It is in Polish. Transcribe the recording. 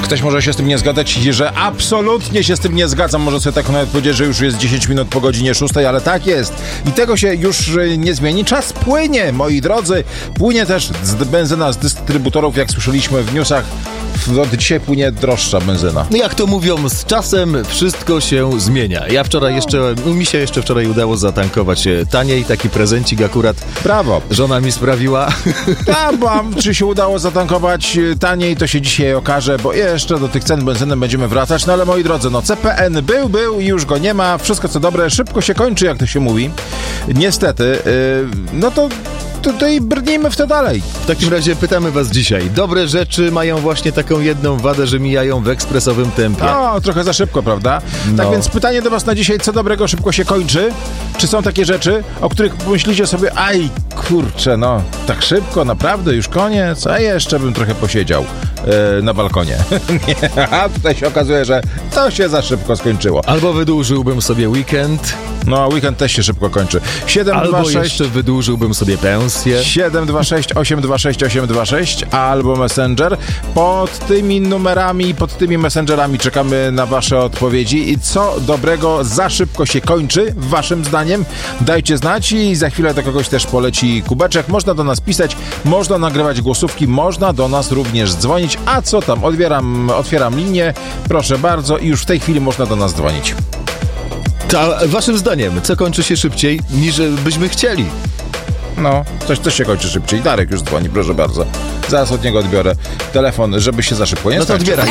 Ktoś może się z tym nie zgadzać, że absolutnie się z tym nie zgadzam. Może sobie tak nawet powiedzieć, że już jest 10 minut po godzinie 6, ale tak jest. I tego się już nie zmieni. Czas płynie, moi drodzy. Płynie też benzyna z dystrybutorów, jak słyszeliśmy w newsach. Od dzisiaj płynie droższa benzyna. No jak to mówią, z czasem wszystko się zmienia. Mi się jeszcze wczoraj udało zatankować taniej. Taki prezencik akurat Brawo. żona mi sprawiła. Czy się udało zatankować taniej, to się dzisiaj okaże, bo jeszcze do tych cen benzyny będziemy wracać. No ale moi drodzy, CPN był i już go nie ma. Wszystko co dobre szybko się kończy, jak to się mówi. Niestety, to brnijmy w to dalej. W takim razie pytamy was dzisiaj. Dobre rzeczy mają właśnie taką jedną wadę, że mijają w ekspresowym tempie. Trochę za szybko, prawda? Tak więc pytanie do was na dzisiaj, co dobrego szybko się kończy? Czy są takie rzeczy, o których pomyślicie sobie, kurczę, tak szybko, naprawdę, już koniec? A jeszcze bym trochę posiedział na balkonie. A tutaj się okazuje, że to się za szybko skończyło. Albo wydłużyłbym sobie weekend. Weekend też się szybko kończy. 726 jeszcze wydłużyłbym sobie pensję. 726 826 826 albo Messenger. Pod tymi numerami, pod tymi messengerami czekamy na wasze odpowiedzi. I co dobrego za szybko się kończy, waszym zdaniem? Dajcie znać i za chwilę do kogoś też poleci kubeczek. Można do nas pisać, można nagrywać głosówki, można do nas również dzwonić. A co tam? Otwieram linię. Proszę bardzo i już w tej chwili można do nas dzwonić. Waszym zdaniem, co kończy się szybciej, niż byśmy chcieli? Coś się kończy szybciej. Darek już dzwoni, proszę bardzo. Zaraz od niego odbiorę telefon, żeby się za szybko nie skończył. Odbieraj.